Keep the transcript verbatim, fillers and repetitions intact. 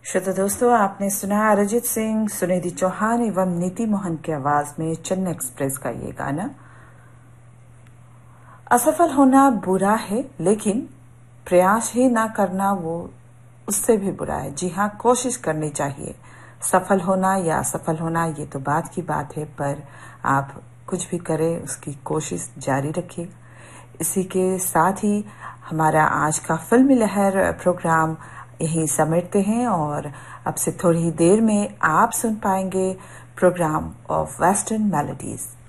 श्रोता दोस्तों, आपने सुना अरिजीत सिंह, सुनिधि चौहान एवं नीति मोहन की आवाज में चेन्नई एक्सप्रेस का ये गाना। असफल होना बुरा है, लेकिन प्रयास ही ना करना वो उससे भी बुरा है। जी हाँ, कोशिश करनी चाहिए। सफल होना या असफल होना ये तो बात की बात है, पर आप कुछ भी करें उसकी कोशिश जारी रखिए। इसी के साथ ही हमारा आज का फिल्मी लहर प्रोग्राम यहीं समेटते हैं और अब से थोड़ी ही देर में आप सुन पाएंगे प्रोग्राम ऑफ वेस्टर्न मेलोडीज।